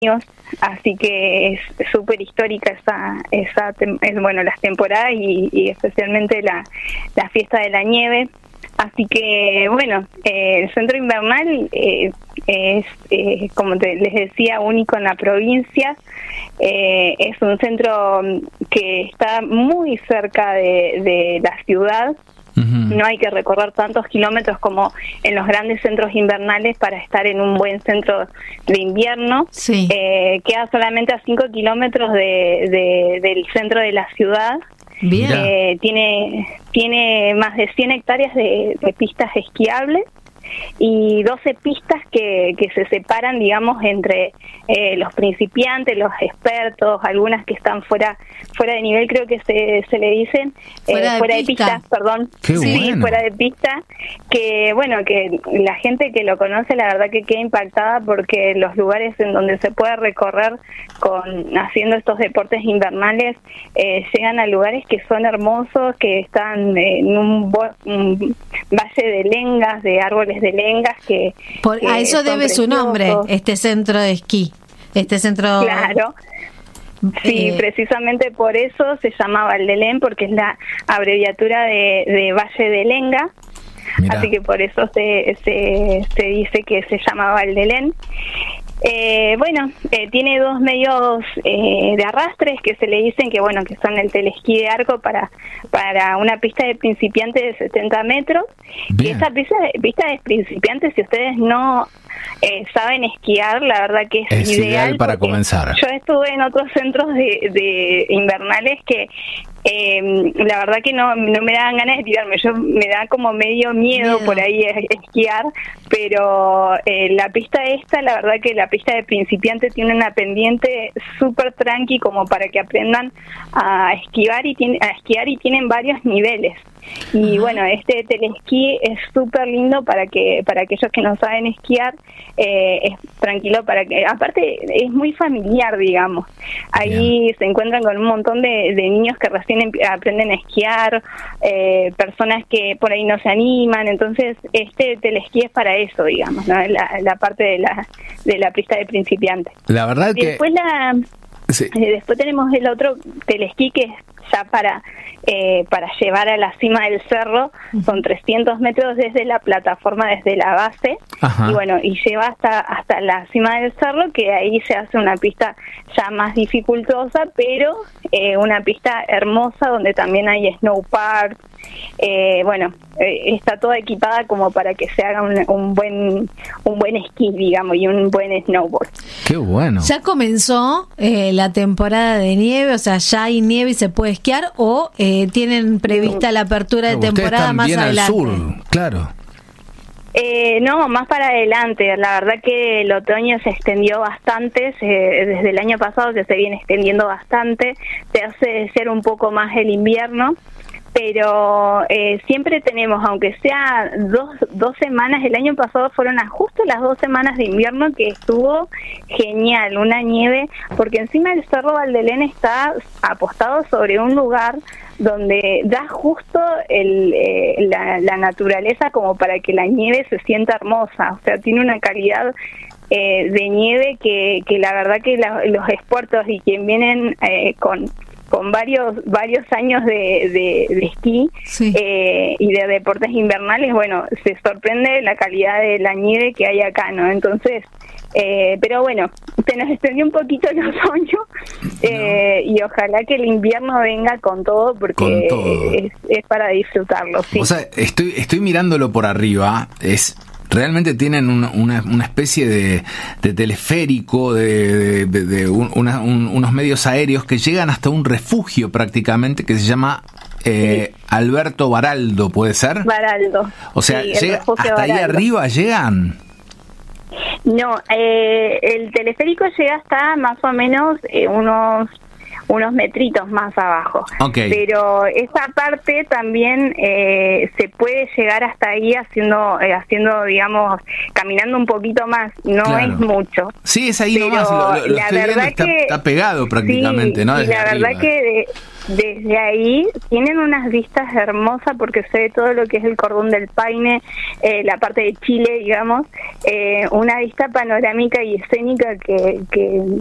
así que es súper histórica las temporadas y especialmente la fiesta de la nieve. Así que bueno, el centro invernal es como les decía, único en la provincia. Es un centro que está muy cerca de la ciudad. No hay que recorrer tantos kilómetros como en los grandes centros invernales para estar en un buen centro de invierno. Sí. Queda solamente a 5 kilómetros del centro de la ciudad. Bien. Tiene más de 100 hectáreas de pistas esquiables y 12 pistas que se separan, digamos, entre los principiantes, los expertos, algunas que están fuera de nivel, creo que se le dicen, fuera de pista, perdón. Qué sí, bueno. Fuera de pista, que bueno, que la gente que lo conoce, la verdad que queda impactada porque los lugares en donde se puede recorrer haciendo estos deportes invernales, llegan a lugares que son hermosos, que están en un valle de lengas, de árboles de lengas que A eso debe su nombre, este centro de esquí, este centro. Claro. Sí, precisamente por eso se llama Valdelén, porque es la abreviatura de Valle de Lenga. Mirá. Así que por eso se dice que se llama Valdelén. Tiene dos medios de arrastres que se le dicen que son el telesquí de arco para una pista de principiantes de 70 metros. Bien. Y esa pista de principiantes, si ustedes no saben esquiar, la verdad que es ideal para comenzar. Yo estuve en otros centros de invernales que la verdad que no me daban ganas de tirarme, me da como medio miedo por ahí esquiar, pero la pista la verdad que la pista de principiante tiene una pendiente súper tranqui como para que aprendan a esquiar y tienen varios niveles. Y bueno, este telesquí es súper lindo para aquellos que no saben esquiar, es tranquilo aparte es muy familiar, digamos. Ahí se encuentran con un montón de niños que recién aprenden a esquiar, personas que por ahí no se animan, entonces este telesquí es para eso, digamos, ¿no? La parte de la pista de principiantes. La verdad que después tenemos el otro telesquí que es ya para llevar a la cima del cerro. Son 300 metros desde la plataforma, desde la base. Ajá. Y lleva hasta la cima del cerro, que ahí se hace una pista ya más dificultosa, pero una pista hermosa donde también hay snow park. Está toda equipada como para que se haga un buen esquí, digamos, y un buen snowboard. Qué bueno. ¿Ya comenzó la temporada de nieve? O sea, ¿ya hay nieve y se puede esquiar? ¿O tienen prevista la apertura de temporada más adelante? Al sur, claro. No, más para adelante. La verdad que el otoño se extendió bastante, desde el año pasado que se viene extendiendo bastante, se hace ser un poco más el invierno, pero siempre tenemos, aunque sea dos semanas, el año pasado fueron justo las 2 semanas de invierno que estuvo genial, una nieve, porque encima el Cerro Valdelén está apostado sobre un lugar donde da justo la naturaleza como para que la nieve se sienta hermosa, o sea, tiene una calidad de nieve que la verdad que los expertos y quien vienen con varios años de esquí, sí, y de deportes invernales, se sorprende la calidad de la nieve que hay acá, ¿no? Entonces, pero bueno, se nos extendió un poquito el otoño, y ojalá que el invierno venga con todo, porque es para disfrutarlo, sí. O sea, estoy mirándolo por arriba, realmente tienen una especie de teleférico, de unos medios aéreos que llegan hasta un refugio prácticamente que se llama Alberto Baraldo, ¿puede ser? Baraldo. O sea, sí, hasta Baraldo. Ahí arriba llegan. No, el teleférico llega hasta más o menos unos unos metritos más abajo. Okay. Pero esa parte también se puede llegar hasta ahí haciendo, digamos, caminando un poquito más, no claro. es mucho. Sí, es ahí pero nomás, lo la estoy verdad viendo, que está pegado prácticamente, sí, ¿no? Y Desde la arriba. verdad que desde ahí tienen unas vistas hermosas porque se ve todo lo que es el Cordón del Paine, la parte de Chile, digamos, una vista panorámica y escénica que